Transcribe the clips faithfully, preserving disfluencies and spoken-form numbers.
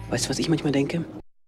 Weißt du, was ich manchmal denke?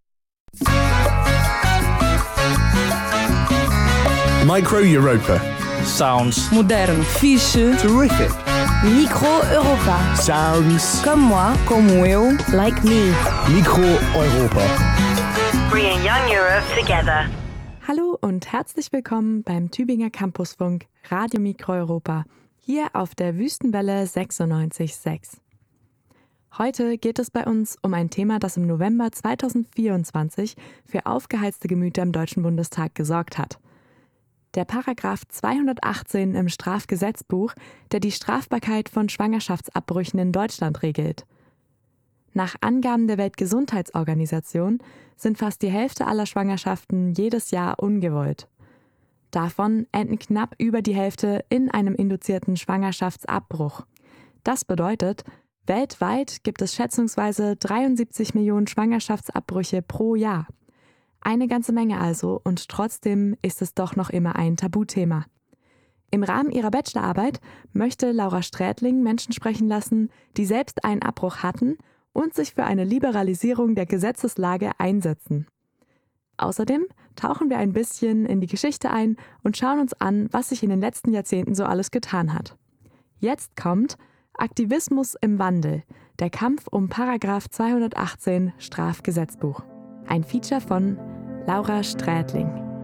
Micro Europa. Sounds modern, fixe, Terrific. Micro Europa. Sounds. Comme moi, como eu, like me. Micro Europa. Bringing young Europe together. Hallo und herzlich willkommen beim Tübinger Campusfunk Radio Micro Europa, hier auf der Wüstenwelle sechsundneunzig Komma sechs. Heute geht es bei uns um ein Thema, das im November zweitausendvierundzwanzig für aufgeheizte Gemüter im Deutschen Bundestag gesorgt hat. Der Paragraph zweihundertachtzehn im Strafgesetzbuch, der die Strafbarkeit von Schwangerschaftsabbrüchen in Deutschland regelt. Nach Angaben der Weltgesundheitsorganisation sind fast die Hälfte aller Schwangerschaften jedes Jahr ungewollt. Davon enden knapp über die Hälfte in einem induzierten Schwangerschaftsabbruch. Das bedeutet, weltweit gibt es schätzungsweise dreiundsiebzig Millionen Schwangerschaftsabbrüche pro Jahr. Eine ganze Menge also, und trotzdem ist es doch noch immer ein Tabuthema. Im Rahmen ihrer Bachelorarbeit möchte Laura Strätling Menschen sprechen lassen, die selbst einen Abbruch hatten und sich für eine Liberalisierung der Gesetzeslage einsetzen. Außerdem tauchen wir ein bisschen in die Geschichte ein und schauen uns an, was sich in den letzten Jahrzehnten so alles getan hat. Jetzt kommt Aktivismus im Wandel, der Kampf um Paragraph zweihundertachtzehn Strafgesetzbuch. Ein Feature von Laura Strätling.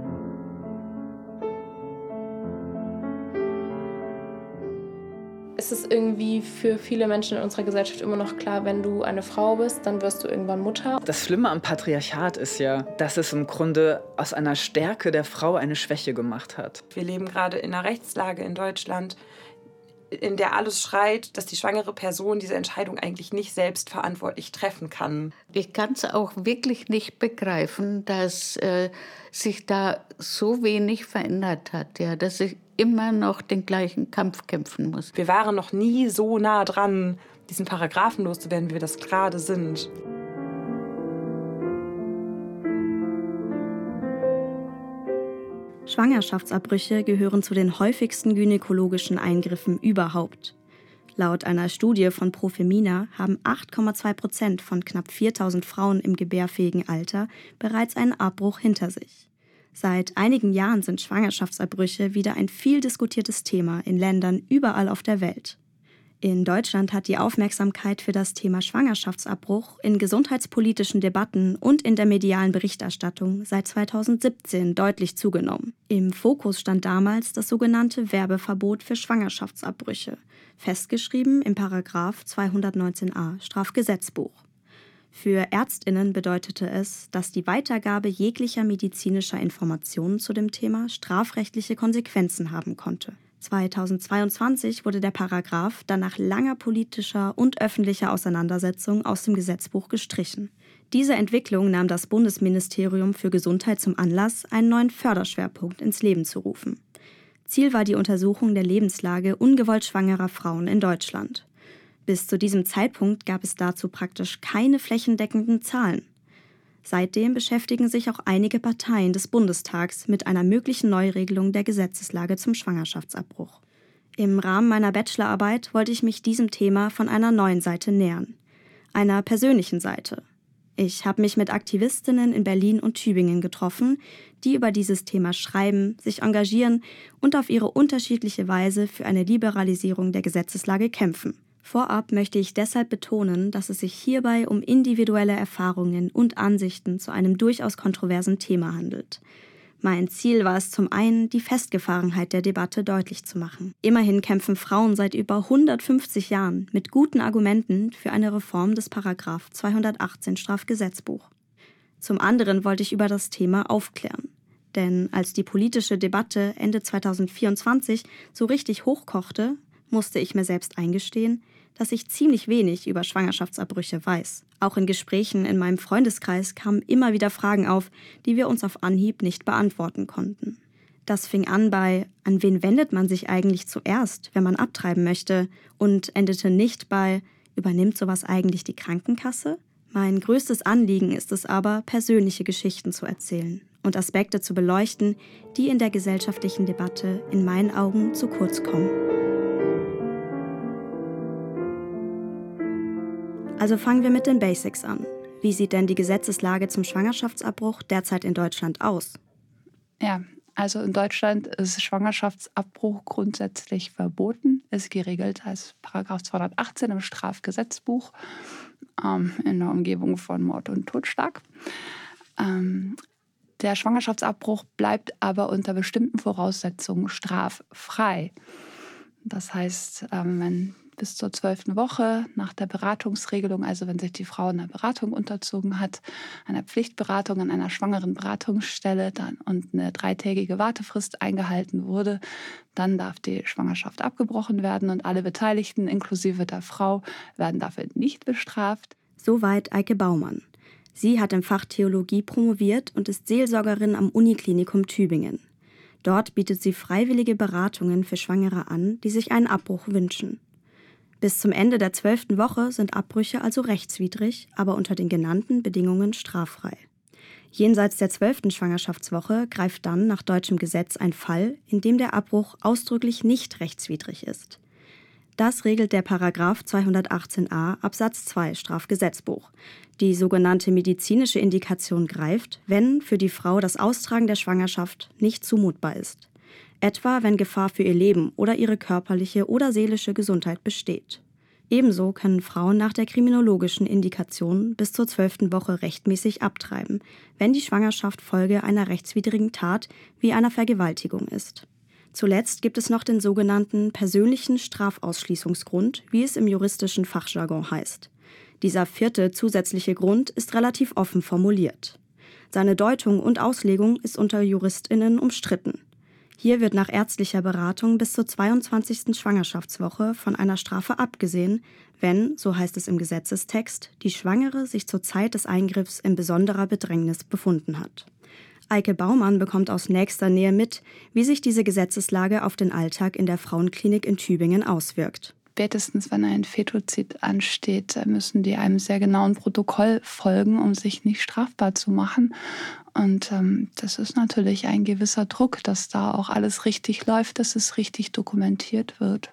Es ist irgendwie für viele Menschen in unserer Gesellschaft immer noch klar, wenn du eine Frau bist, dann wirst du irgendwann Mutter. Das Schlimme am Patriarchat ist ja, dass es im Grunde aus einer Stärke der Frau eine Schwäche gemacht hat. Wir leben gerade in einer Rechtslage in Deutschland, in der alles schreit, dass die schwangere Person diese Entscheidung eigentlich nicht selbstverantwortlich treffen kann. Ich kann es auch wirklich nicht begreifen, dass äh, sich da so wenig verändert hat, ja, dass ich immer noch den gleichen Kampf kämpfen muss. Wir waren noch nie so nah dran, diesen Paragraphen loszuwerden, wie wir das gerade sind. Schwangerschaftsabbrüche gehören zu den häufigsten gynäkologischen Eingriffen überhaupt. Laut einer Studie von Profemina haben acht Komma zwei Prozent von knapp viertausend Frauen im gebärfähigen Alter bereits einen Abbruch hinter sich. Seit einigen Jahren sind Schwangerschaftsabbrüche wieder ein viel diskutiertes Thema in Ländern überall auf der Welt. In Deutschland hat die Aufmerksamkeit für das Thema Schwangerschaftsabbruch in gesundheitspolitischen Debatten und in der medialen Berichterstattung seit zweitausendsiebzehn deutlich zugenommen. Im Fokus stand damals das sogenannte Werbeverbot für Schwangerschaftsabbrüche, festgeschrieben im Paragraph zweihundertneunzehn a Strafgesetzbuch. Für ÄrztInnen bedeutete es, dass die Weitergabe jeglicher medizinischer Informationen zu dem Thema strafrechtliche Konsequenzen haben konnte. zweitausendzweiundzwanzig wurde der Paragraph dann nach langer politischer und öffentlicher Auseinandersetzung aus dem Gesetzbuch gestrichen. Diese Entwicklung nahm das Bundesministerium für Gesundheit zum Anlass, einen neuen Förderschwerpunkt ins Leben zu rufen. Ziel war die Untersuchung der Lebenslage ungewollt schwangerer Frauen in Deutschland. Bis zu diesem Zeitpunkt gab es dazu praktisch keine flächendeckenden Zahlen. Seitdem beschäftigen sich auch einige Parteien des Bundestags mit einer möglichen Neuregelung der Gesetzeslage zum Schwangerschaftsabbruch. Im Rahmen meiner Bachelorarbeit wollte ich mich diesem Thema von einer neuen Seite nähern, einer persönlichen Seite. Ich habe mich mit Aktivistinnen in Berlin und Tübingen getroffen, die über dieses Thema schreiben, sich engagieren und auf ihre unterschiedliche Weise für eine Liberalisierung der Gesetzeslage kämpfen. Vorab möchte ich deshalb betonen, dass es sich hierbei um individuelle Erfahrungen und Ansichten zu einem durchaus kontroversen Thema handelt. Mein Ziel war es zum einen, die Festgefahrenheit der Debatte deutlich zu machen. Immerhin kämpfen Frauen seit über hundertfünfzig Jahren mit guten Argumenten für eine Reform des Paragraph zweihundertachtzehn Strafgesetzbuch. Zum anderen wollte ich über das Thema aufklären. Denn als die politische Debatte Ende zweitausendvierundzwanzig so richtig hochkochte, musste ich mir selbst eingestehen, dass ich ziemlich wenig über Schwangerschaftsabbrüche weiß. Auch in Gesprächen in meinem Freundeskreis kamen immer wieder Fragen auf, die wir uns auf Anhieb nicht beantworten konnten. Das fing an bei, an wen wendet man sich eigentlich zuerst, wenn man abtreiben möchte, und endete nicht bei, übernimmt sowas eigentlich die Krankenkasse? Mein größtes Anliegen ist es aber, persönliche Geschichten zu erzählen und Aspekte zu beleuchten, die in der gesellschaftlichen Debatte in meinen Augen zu kurz kommen. Also fangen wir mit den Basics an. Wie sieht denn die Gesetzeslage zum Schwangerschaftsabbruch derzeit in Deutschland aus? Ja, also in Deutschland ist Schwangerschaftsabbruch grundsätzlich verboten, ist geregelt als Paragraph zweihundertachtzehn im Strafgesetzbuch ähm, in der Umgebung von Mord und Totschlag. Ähm, der Schwangerschaftsabbruch bleibt aber unter bestimmten Voraussetzungen straffrei. Das heißt, ähm, wenn bis zur zwölften Woche nach der Beratungsregelung, also wenn sich die Frau einer Beratung unterzogen hat, einer Pflichtberatung an einer schwangeren Beratungsstelle dann, und eine dreitägige Wartefrist eingehalten wurde, dann darf die Schwangerschaft abgebrochen werden und alle Beteiligten, inklusive der Frau, werden dafür nicht bestraft. Soweit Eike Baumann. Sie hat im Fach Theologie promoviert und ist Seelsorgerin am Uniklinikum Tübingen. Dort bietet sie freiwillige Beratungen für Schwangere an, die sich einen Abbruch wünschen. Bis zum Ende der zwölften Woche sind Abbrüche also rechtswidrig, aber unter den genannten Bedingungen straffrei. Jenseits der zwölften Schwangerschaftswoche greift dann nach deutschem Gesetz ein Fall, in dem der Abbruch ausdrücklich nicht rechtswidrig ist. Das regelt der Paragraph zweihundertachtzehn a Absatz zwei Strafgesetzbuch. Die sogenannte medizinische Indikation greift, wenn für die Frau das Austragen der Schwangerschaft nicht zumutbar ist. Etwa wenn Gefahr für ihr Leben oder ihre körperliche oder seelische Gesundheit besteht. Ebenso können Frauen nach der kriminologischen Indikation bis zur zwölften Woche rechtmäßig abtreiben, wenn die Schwangerschaft Folge einer rechtswidrigen Tat wie einer Vergewaltigung ist. Zuletzt gibt es noch den sogenannten persönlichen Strafausschließungsgrund, wie es im juristischen Fachjargon heißt. Dieser vierte zusätzliche Grund ist relativ offen formuliert. Seine Deutung und Auslegung ist unter JuristInnen umstritten. Hier wird nach ärztlicher Beratung bis zur zweiundzwanzigsten Schwangerschaftswoche von einer Strafe abgesehen, wenn, so heißt es im Gesetzestext, die Schwangere sich zur Zeit des Eingriffs in besonderer Bedrängnis befunden hat. Eike Baumann bekommt aus nächster Nähe mit, wie sich diese Gesetzeslage auf den Alltag in der Frauenklinik in Tübingen auswirkt. Spätestens, wenn ein Fetozid ansteht, müssen die einem sehr genauen Protokoll folgen, um sich nicht strafbar zu machen. Und ähm, das ist natürlich ein gewisser Druck, dass da auch alles richtig läuft, dass es richtig dokumentiert wird.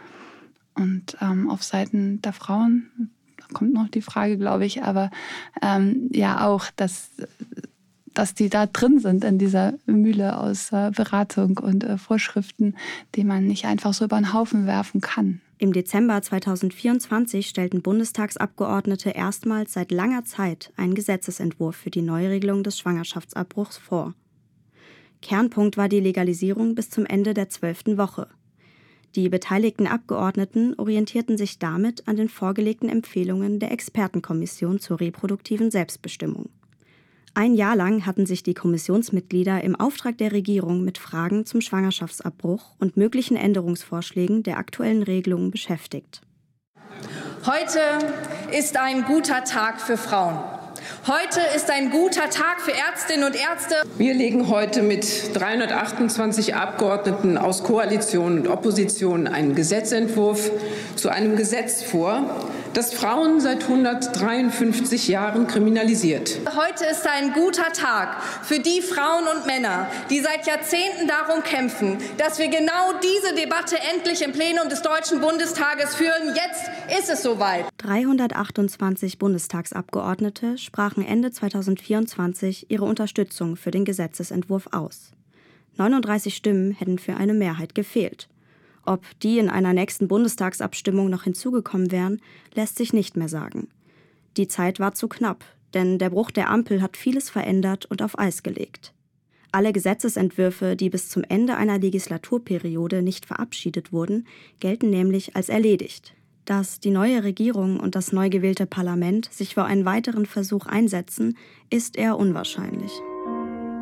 Und ähm, auf Seiten der Frauen, da kommt noch die Frage, glaube ich, aber ähm, ja auch, dass, dass die da drin sind in dieser Mühle aus äh, Beratung und äh, Vorschriften, die man nicht einfach so über den Haufen werfen kann. Im Dezember zweitausendvierundzwanzig stellten Bundestagsabgeordnete erstmals seit langer Zeit einen Gesetzesentwurf für die Neuregelung des Schwangerschaftsabbruchs vor. Kernpunkt war die Legalisierung bis zum Ende der zwölften Woche. Die beteiligten Abgeordneten orientierten sich damit an den vorgelegten Empfehlungen der Expertenkommission zur reproduktiven Selbstbestimmung. Ein Jahr lang hatten sich die Kommissionsmitglieder im Auftrag der Regierung mit Fragen zum Schwangerschaftsabbruch und möglichen Änderungsvorschlägen der aktuellen Regelungen beschäftigt. Heute ist ein guter Tag für Frauen. Heute ist ein guter Tag für Ärztinnen und Ärzte. Wir legen heute mit dreihundertachtundzwanzig Abgeordneten aus Koalition und Opposition einen Gesetzentwurf zu einem Gesetz vor, das Frauen seit hundertdreiundfünfzig Jahren kriminalisiert. Heute ist ein guter Tag für die Frauen und Männer, die seit Jahrzehnten darum kämpfen, dass wir genau diese Debatte endlich im Plenum des Deutschen Bundestages führen. Jetzt ist es soweit. dreihundertachtundzwanzig Bundestagsabgeordnete sprachen Ende zweitausendvierundzwanzig ihre Unterstützung für den Gesetzesentwurf aus. neununddreißig Stimmen hätten für eine Mehrheit gefehlt. Ob die in einer nächsten Bundestagsabstimmung noch hinzugekommen wären, lässt sich nicht mehr sagen. Die Zeit war zu knapp, denn der Bruch der Ampel hat vieles verändert und auf Eis gelegt. Alle Gesetzesentwürfe, die bis zum Ende einer Legislaturperiode nicht verabschiedet wurden, gelten nämlich als erledigt. Dass die neue Regierung und das neu gewählte Parlament sich für einen weiteren Versuch einsetzen, ist eher unwahrscheinlich.